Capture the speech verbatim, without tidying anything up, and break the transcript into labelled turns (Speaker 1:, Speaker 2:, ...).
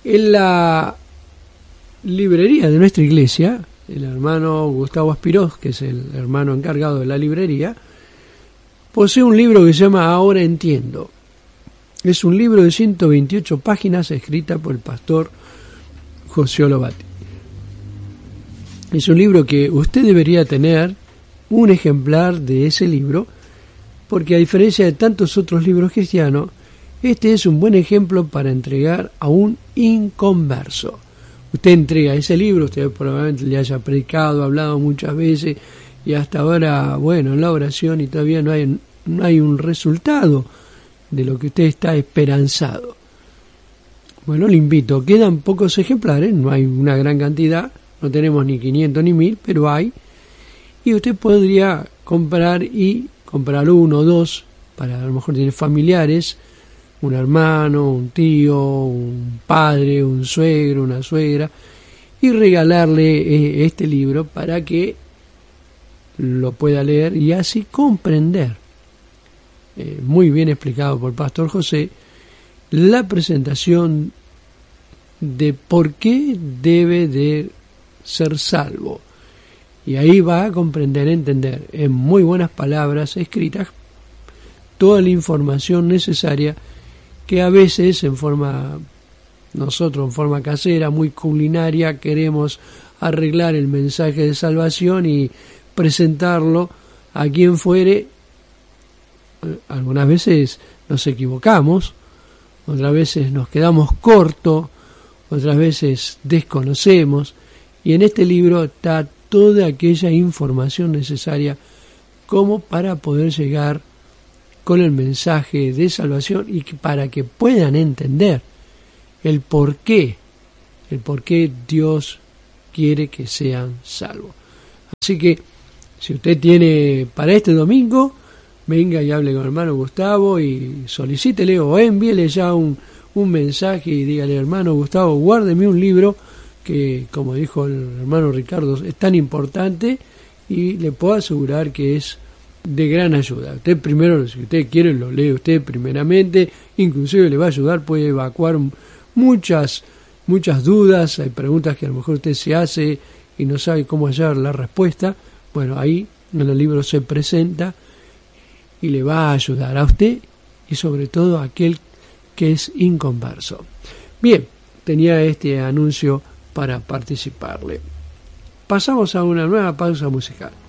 Speaker 1: En la librería de nuestra iglesia, el hermano Gustavo Aspiroz, que es el hermano encargado de la librería, posee un libro que se llama Ahora Entiendo. Es un libro de ciento veintiocho páginas escrita por el pastor José Olobati. Es un libro que usted debería tener un ejemplar de ese libro, porque a diferencia de tantos otros libros cristianos, este es un buen ejemplo para entregar a un inconverso. Usted entrega ese libro, usted probablemente le haya predicado, hablado muchas veces, y hasta ahora, bueno, en la oración y todavía no hay, no hay un resultado de lo que usted está esperanzado. Bueno, le invito, quedan pocos ejemplares, no hay una gran cantidad, no tenemos ni quinientos ni mil, pero hay, y usted podría comprar y comprar uno o dos, para a lo mejor tener familiares, un hermano, un tío, un padre, un suegro, una suegra, y regalarle eh, este libro para que lo pueda leer y así comprender, eh, muy bien explicado por Pastor José, la presentación de por qué debe de ser salvo. Y ahí va a comprender, entender, en muy buenas palabras escritas, toda la información necesaria que a veces en forma, nosotros en forma casera, muy culinaria, queremos arreglar el mensaje de salvación y presentarlo a quien fuere. Algunas veces nos equivocamos, otras veces nos quedamos cortos, otras veces desconocemos, y en este libro está toda aquella información necesaria como para poder llegar con el mensaje de salvación y que para que puedan entender el por qué, el por qué Dios quiere que sean salvos. Así que, si usted tiene para este domingo, venga y hable con el hermano Gustavo y solicítele o envíele ya un, un mensaje y dígale, hermano Gustavo, guárdeme un libro que, como dijo el hermano Ricardo, es tan importante y le puedo asegurar que es de gran ayuda. Usted primero, si usted quiere, lo lee usted primeramente, inclusive le va a ayudar, puede evacuar muchas, muchas dudas, hay preguntas que a lo mejor usted se hace y no sabe cómo hallar la respuesta. Bueno, ahí en el libro se presenta y le va a ayudar a usted y sobre todo a aquel que es inconverso. Bien, tenía este anuncio para participarle. Pasamos a una nueva pausa musical.